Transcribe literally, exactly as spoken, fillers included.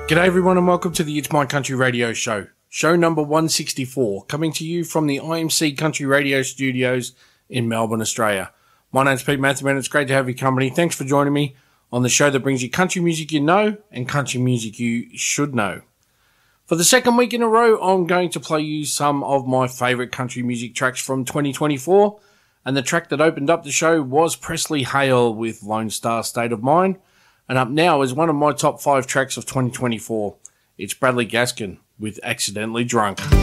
G'day everyone and welcome to the It's My Country Radio Show, show number one sixty-four, coming to you from the I M C Country Radio Studios in Melbourne, Australia. My name's Pete Matthew and it's great to have your company. Thanks for joining me on the show that brings you country music you know and country music you should know. For the second week in a row, I'm going to play you some of my favourite country music tracks from twenty twenty-four, and the track that opened up the show was Presley Hale with Lone Star State of Mind. And up now is one of my top five tracks of twenty twenty-four. It's Bradley Gaskin with Accidentally Drunk.